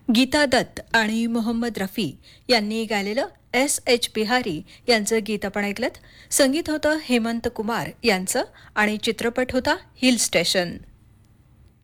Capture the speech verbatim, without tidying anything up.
गीता दत्त आणि मोहम्मद रफी यांनी गायलेलं एस एच बिहारी यांचं गीत आपण ऐकलं. संगीत होतं हेमंत कुमार यांचं आणि चित्रपट होता हिल स्टेशन.